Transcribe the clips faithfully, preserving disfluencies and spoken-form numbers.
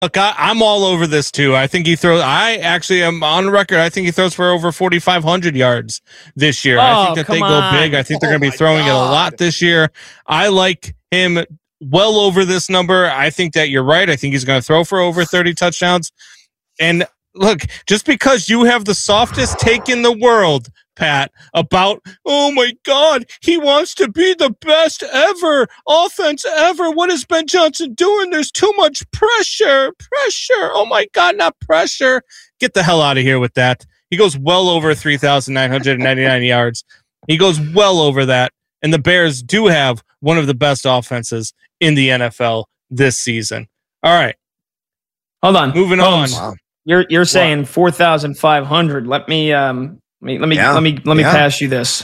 Look, I, I'm all over this too. I think he throws. I actually am on record. I think he throws for over forty-five hundred yards this year. Oh, I think that they on. go big. I think they're Oh going to be throwing God. it a lot this year. I like him well over this number. I think that you're right. I think he's going to throw for over thirty touchdowns. And look, just because you have the softest take in the world, Pat, about, oh my God, he wants to be the best ever, offense ever. What is Ben Johnson doing? There's too much pressure, pressure. Oh my God, not pressure. Get the hell out of here with that. He goes well over three thousand nine hundred ninety-nine yards. He goes well over that. And the Bears do have one of the best offenses in the N F L this season. All right. Hold on. Moving Holmes, on. Wow. You're you're saying four thousand five hundred. Let me um let me let me yeah. let me let me yeah. pass you this.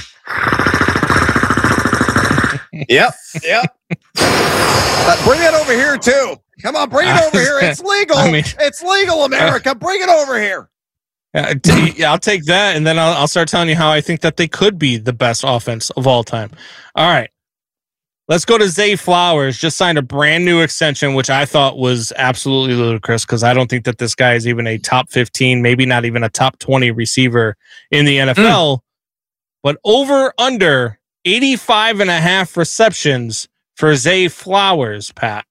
Yep. Yep. Uh, bring it over here too. Come on, bring it over here. It's legal. I mean, it's legal, America. Bring it over here. Uh, t- I'll take that, and then I'll, I'll start telling you how I think that they could be the best offense of all time. All right. Let's go to Zay Flowers. Just signed a brand new extension, which I thought was absolutely ludicrous because I don't think that this guy is even a top fifteen, maybe not even a top twenty receiver in the N F L. Mm. But over under eighty-five and a half receptions for Zay Flowers, Pat.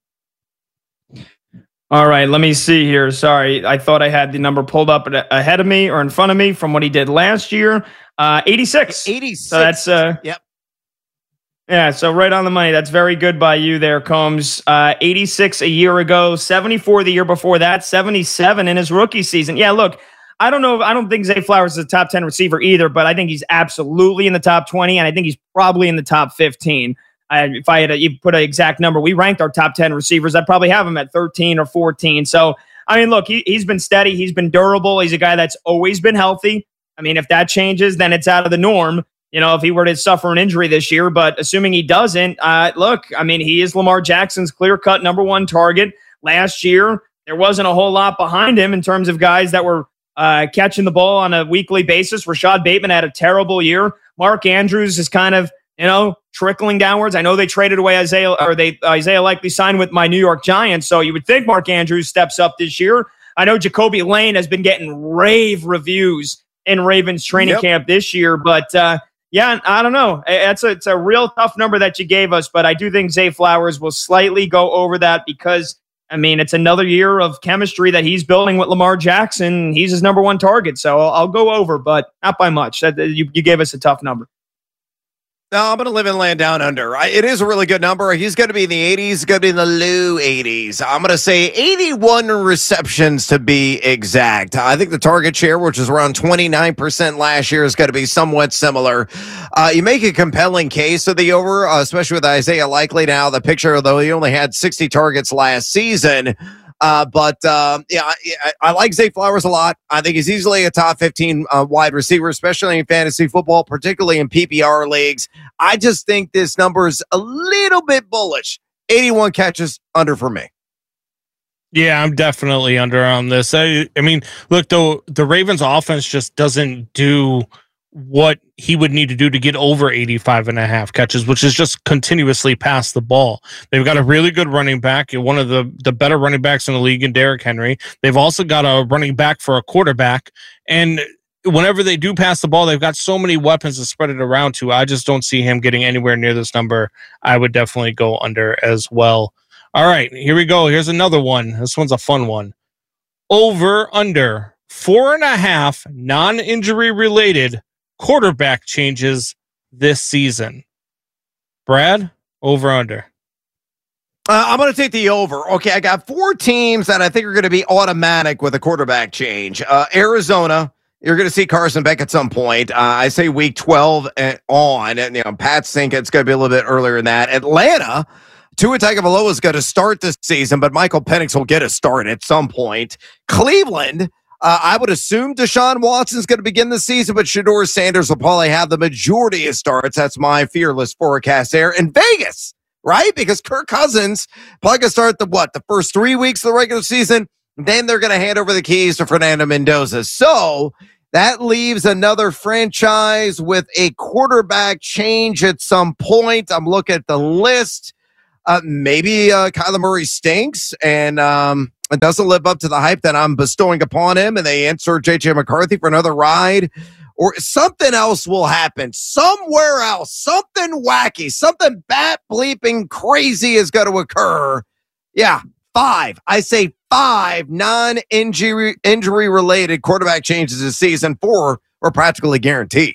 All right, let me see here. Sorry, I thought I had the number pulled up ahead of me or in front of me from what he did last year. Uh, eighty-six. eighty-six. So that's uh, yep. Yeah, so right on the money. That's very good by you there, Combs. Uh, eighty-six a year ago, seventy-four the year before that, seventy-seven in his rookie season. Yeah, look, I don't know. I don't think Zay Flowers is a top ten receiver either, but I think he's absolutely in the top twenty, and I think he's probably in the top fifteen. I, if I had a, you put an exact number, we ranked our top ten receivers. I'd probably have him at thirteen or fourteen. So, I mean, look, he, he's been steady. He's been durable. He's a guy that's always been healthy. I mean, if that changes, then it's out of the norm. You know, if he were to suffer an injury this year, but assuming he doesn't, uh, look, I mean, he is Lamar Jackson's clear-cut number one target. Last year, there wasn't a whole lot behind him in terms of guys that were uh, catching the ball on a weekly basis. Rashad Bateman had a terrible year. Mark Andrews is kind of, you know, trickling downwards. I know they traded away Isaiah, or they uh, Isaiah likely signed with my New York Giants, so you would think Mark Andrews steps up this year. I know Jacoby Lane has been getting rave reviews in Ravens training yep. camp this year, but uh, yeah, I don't know. It's a, it's a real tough number that you gave us, but I do think Zay Flowers will slightly go over that because, I mean, it's another year of chemistry that he's building with Lamar Jackson. He's his number one target, so I'll, I'll go over, but not by much. You, you gave us a tough number. No, I'm going to live and land down under. I, it is a really good number. He's going to be in the eighties. He's going to be in the low eighties. I'm going to say eighty-one receptions to be exact. I think the target share, which is around twenty-nine percent last year, is going to be somewhat similar. Uh, you make a compelling case of the over, uh, especially with Isaiah Likely now. The picture, though, he only had sixty targets last season. Uh, but uh, yeah, I, I like Zay Flowers a lot. I think he's easily a top fifteen uh, wide receiver, especially in fantasy football, particularly in P P R leagues. I just think this number is a little bit bullish. eighty-one catches under for me. Yeah, I'm definitely under on this. I, I mean, look, though, the Ravens offense just doesn't do what he would need to do to get over eighty-five and a half catches, which is just continuously pass the ball. They've got a really good running back, one of the, the better running backs in the league in Derrick Henry. They've also got a running back for a quarterback. And whenever they do pass the ball, they've got so many weapons to spread it around to. I just don't see him getting anywhere near this number. I would definitely go under as well. All right, here we go. Here's another one. This one's a fun one. Over, under, four and a half non-injury related quarterback changes this season. Brad, over, under. Uh, I'm going to take the over. Okay, I got four teams that I think are going to be automatic with a quarterback change. Uh, Arizona, you're going to see Carson Beck at some point. Uh, I say week twelve and on. And, you know, Pat's think it's going to be a little bit earlier than that. Atlanta, Tua Tagovailoa is going to start this season, but Michael Penix will get a start at some point. Cleveland, Uh, I would assume Deshaun Watson's going to begin the season, but Shedeur Sanders will probably have the majority of starts. That's my fearless forecast there. And Vegas, right? Because Kirk Cousins probably going to start the, what, the first three weeks of the regular season. Then they're going to hand over the keys to Fernando Mendoza. So that leaves another franchise with a quarterback change at some point. I'm looking at the list. Uh, maybe uh, Kyler Murray stinks and um, it doesn't live up to the hype that I'm bestowing upon him, and they insert J J McCarthy for another ride, or something else will happen somewhere else, something wacky, something bat bleeping crazy is going to occur. Yeah, five. I say five non-injury injury related quarterback changes this season. Four are practically guaranteed.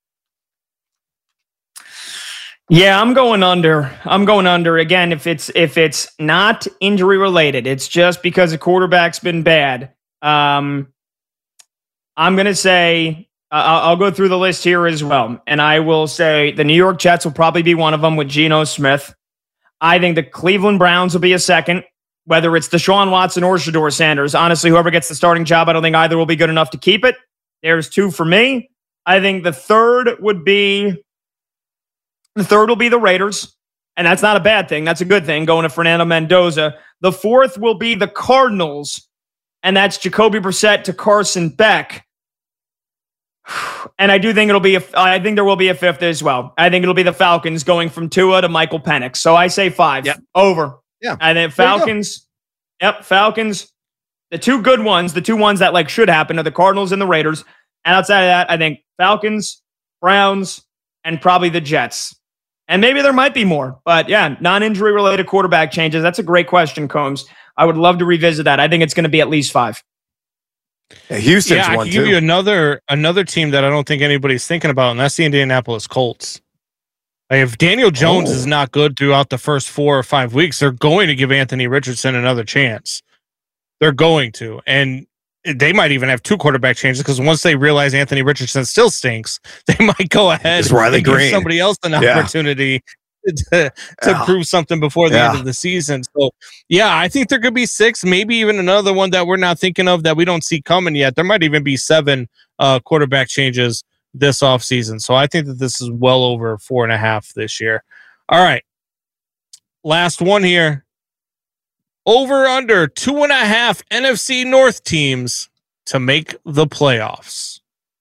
Yeah, I'm going under. I'm going under again. If it's if it's not injury related, it's just because a quarterback's been bad. Um, I'm going to say uh, I'll, I'll go through the list here as well, and I will say the New York Jets will probably be one of them with Geno Smith. I think the Cleveland Browns will be a second, whether it's Deshaun Watson or Shedeur Sanders. Honestly, whoever gets the starting job, I don't think either will be good enough to keep it. There's two for me. I think the third would be. The third will be the Raiders, and that's not a bad thing. That's a good thing, going to Fernando Mendoza. The fourth will be the Cardinals, and that's Jacoby Brissett to Carson Beck. And I do think it'll be, a, I think there will be a fifth as well. I think it'll be the Falcons going from Tua to Michael Penix. So I say five. Yep. Over. Yeah. And then Falcons. Yep, Falcons. The two good ones, the two ones that like should happen are the Cardinals and the Raiders. And outside of that, I think Falcons, Browns, and probably the Jets. And maybe there might be more, but yeah, non-injury related quarterback changes. That's a great question, Combs. I would love to revisit that. I think it's going to be at least five. Yeah, Houston's yeah, I one can too. give you another another team that I don't think anybody's thinking about, and that's the Indianapolis Colts. Like, if Daniel Jones oh. is not good throughout the first four or five weeks, they're going to give Anthony Richardson another chance. They're going to, and they might even have two quarterback changes because once they realize Anthony Richardson still stinks, they might go ahead and give somebody else an yeah. opportunity to, to yeah. prove something before the yeah. end of the season. So, yeah, I think there could be six, maybe even another one that we're not thinking of that we don't see coming yet. There might even be seven uh, quarterback changes this offseason. So I think that this is well over four and a half this year. All right. Last one here. Over under two and a half N F C North teams to make the playoffs.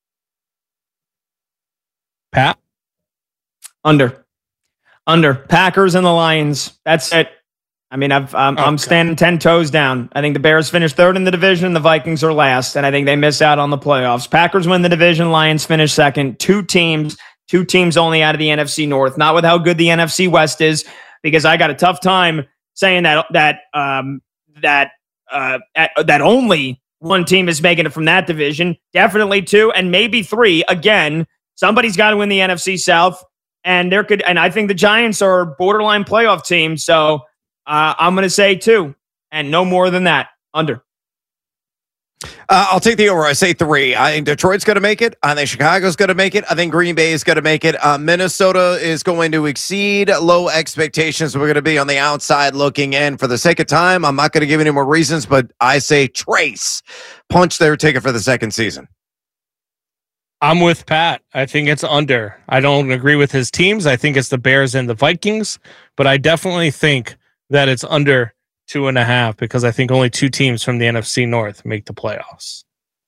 Pat? Under. Under. Packers and the Lions. That's it. I mean, I've, I'm, okay. I'm standing ten toes down. I think the Bears finish third in the division. The Vikings are last, and I think they miss out on the playoffs. Packers win the division. Lions finish second. Two teams, two teams only out of the N F C North. Not with how good the N F C West is, because I got a tough time saying that that um, that uh, at, that only one team is making it from that division. Definitely two, and maybe three. Again, somebody's got to win the N F C South, and there could. And I think the Giants are a borderline playoff team. So uh, I'm going to say two, and no more than that. Under. Uh, I'll take the over. I say three. I think Detroit's going to make it. I think Chicago's going to make it. I think Green Bay is going to make it. Uh, Minnesota is going to exceed low expectations. We're going to be on the outside looking in. For the sake of time, I'm not going to give any more reasons, but I say Trace. Punch their ticket for the second season. I'm with Pat. I think it's under. I don't agree with his teams. I think it's the Bears and the Vikings, but I definitely think that it's under two and a half because I think only two teams from the N F C North make the playoffs.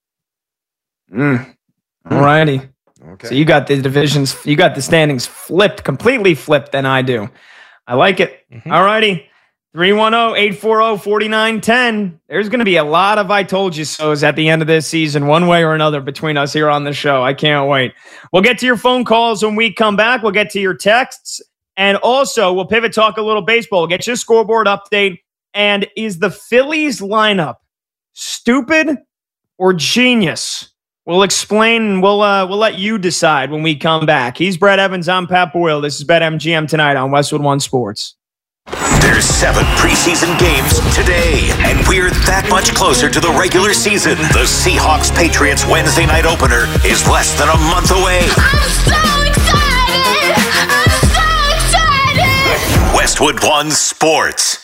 Mm. All righty. Okay. So you got the divisions, you got the standings flipped, completely flipped than I do. I like it. Mm-hmm. All righty. three one zero, eight four zero, four nine one zero. There's going to be a lot of I told you so's at the end of this season, one way or another, between us here on the show. I can't wait. We'll get to your phone calls when we come back. We'll get to your texts. And also, we'll pivot talk a little baseball. We'll get your scoreboard update. And is the Phillies lineup stupid or genius? We'll explain and we'll uh, we'll let you decide when we come back. He's Brett Evans. I'm Pat Boyle. This is BetMGM tonight on Westwood One Sports. There's seven preseason games today, and we're that much closer to the regular season. The Seahawks-Patriots Wednesday night opener is less than a month away. I'm so excited! I'm so excited! Westwood One Sports.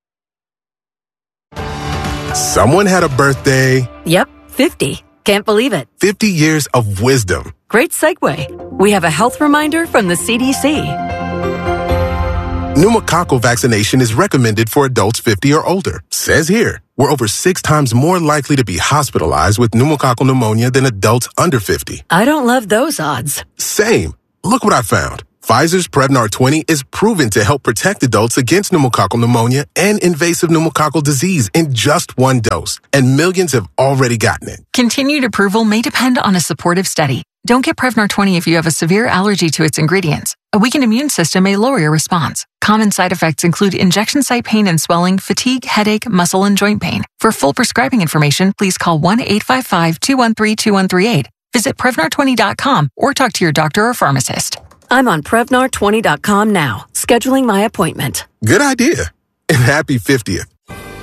Someone had a birthday. Yep, fifty. Can't believe it. fifty years of wisdom. Great segue. We have a health reminder from the C D C. Pneumococcal vaccination is recommended for adults fifty or older. Says here, we're over six times more likely to be hospitalized with pneumococcal pneumonia than adults under fifty. I don't love those odds. Same. Look what I found. Pfizer's Prevnar twenty is proven to help protect adults against pneumococcal pneumonia and invasive pneumococcal disease in just one dose, and millions have already gotten it. Continued approval may depend on a supportive study. Don't get Prevnar twenty if you have a severe allergy to its ingredients. A weakened immune system may lower your response. Common side effects include injection site pain and swelling, fatigue, headache, muscle, and joint pain. For full prescribing information, please call one eight five five, two one three, two one three eight. Visit Prevnar twenty dot com or talk to your doctor or pharmacist. I'm on Prevnar twenty dot com now, scheduling my appointment. Good idea. And happy fiftieth.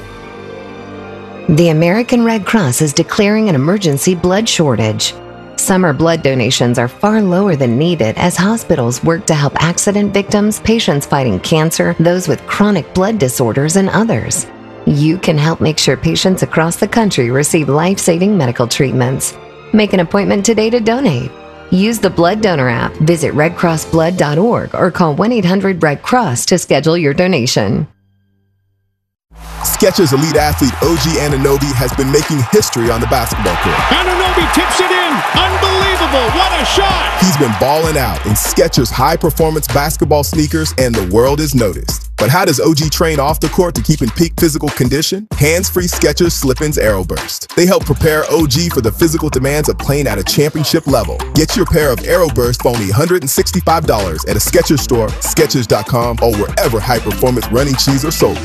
The American Red Cross is declaring an emergency blood shortage. Summer blood donations are far lower than needed as hospitals work to help accident victims, patients fighting cancer, those with chronic blood disorders, and others. You can help make sure patients across the country receive life-saving medical treatments. Make an appointment today to donate. Use the Blood Donor app, visit red cross blood dot org, or call one eight hundred red cross to schedule your donation. Skechers elite athlete O G Anunoby has been making history on the basketball court. Anunoby tips it in. Unbelievable. What a shot. He's been balling out in Skechers high-performance basketball sneakers, and the world has noticed. But how does O G train off the court to keep in peak physical condition? Hands-free Skechers Slip-ins Aeroburst. They help prepare O G for the physical demands of playing at a championship level. Get your pair of Aeroburst for only one hundred sixty-five dollars at a Skechers store, Skechers dot com, or wherever high-performance running shoes are sold.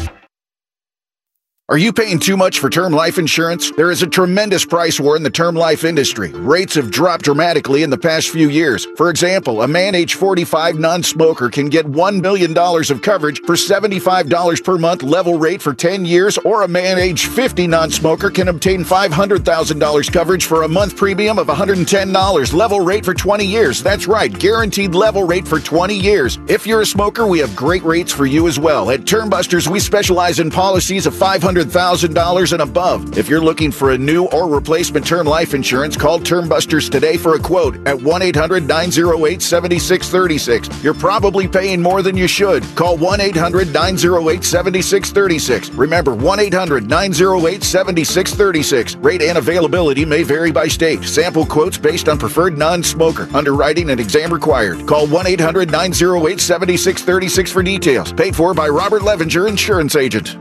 Are you paying too much for term life insurance? There is a tremendous price war in the term life industry. Rates have dropped dramatically in the past few years. For example, a man age forty-five non-smoker can get one million dollars of coverage for seventy-five dollars per month level rate for ten years, or a man age fifty non-smoker can obtain five hundred thousand dollars coverage for a month premium of one hundred ten dollars level rate for twenty years. That's right, guaranteed level rate for twenty years. If you're a smoker, we have great rates for you as well. At Termbusters, we specialize in policies of five hundred thousand dollars and above. If you're looking for a new or replacement term life insurance, call Termbusters today for a quote at one eight hundred, nine oh eight, seven six three six. You're probably paying more than you should. Call one eight hundred, nine oh eight, seven six three six. Remember, one eight hundred, nine oh eight, seven six three six. Rate and availability may vary by state. Sample quotes based on preferred non-smoker. Underwriting and exam required. Call one eight hundred, nine oh eight, seven six three six for details. Paid for by Robert Levenger, Insurance Agent.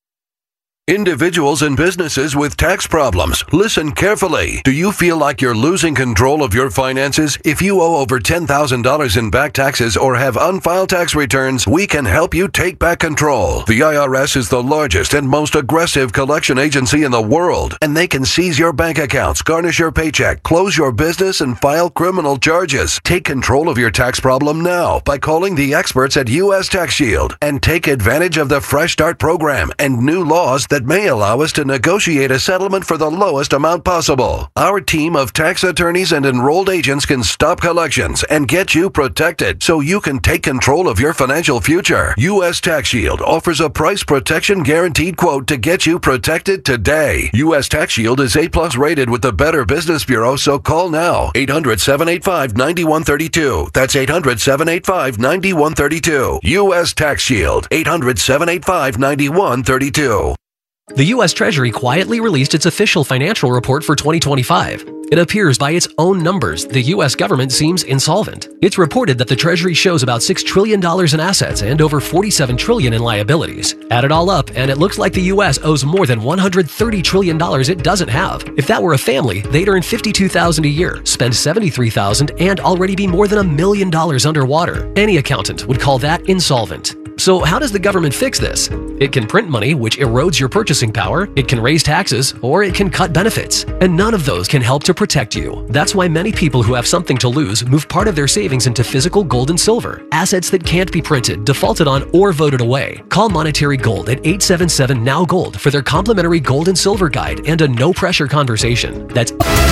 Individuals and businesses with tax problems, listen carefully. Do you feel like you're losing control of your finances? If you owe over ten thousand dollars in back taxes or have unfiled tax returns, we can help you take back control. The I R S is the largest and most aggressive collection agency in the world, and they can seize your bank accounts, garnish your paycheck, close your business, and file criminal charges. Take control of your tax problem now by calling the experts at U S Tax Shield and take advantage of the Fresh Start program and new laws that may allow us to negotiate a settlement for the lowest amount possible. Our team of tax attorneys and enrolled agents can stop collections and get you protected so you can take control of your financial future. U S Tax Shield offers a price protection guaranteed quote to get you protected today. U S Tax Shield is A plus rated with the Better Business Bureau, so call now. eight hundred, seven eight five, nine one three two. That's eight hundred, seven eight five, nine one three two. U S Tax Shield. eight hundred, seven eight five, nine one three two. The U S Treasury quietly released its official financial report for twenty twenty-five. It appears by its own numbers, the U S government seems insolvent. It's reported that the Treasury shows about six trillion dollars in assets and over forty-seven trillion dollars in liabilities. Add it all up, and it looks like the U S owes more than one hundred thirty trillion dollars it doesn't have. If that were a family, they'd earn fifty-two thousand dollars a year, spend seventy-three thousand dollars, and already be more than a million dollars underwater. Any accountant would call that insolvent. So how does the government fix this? It can print money, which erodes your purchasing power, it can raise taxes, or it can cut benefits. And none of those can help to protect you. That's why many people who have something to lose move part of their savings into physical gold and silver, assets that can't be printed, defaulted on, or voted away. Call Monetary Gold at eight seven seven, N O W, GOLD for their complimentary gold and silver guide and a no-pressure conversation. That's